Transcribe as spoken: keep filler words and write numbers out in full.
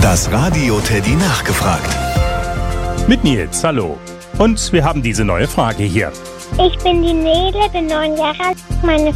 Das Radio Teddy nachgefragt. Mit Nils, hallo. Und wir haben diese neue Frage hier. Ich bin die Nele, bin neun Jahre alt. Meine